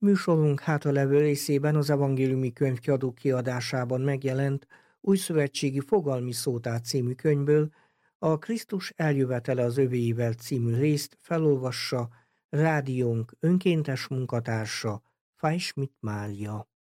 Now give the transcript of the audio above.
Műsorunk hátralevő részében az Evangéliumi Könyvkiadó kiadásában megjelent Újszövetségi Fogalmi Szótár című könyvből a Krisztus eljövetele az övéivel című részt felolvassa rádiónk önkéntes munkatársa, Fay Schmidt Mária.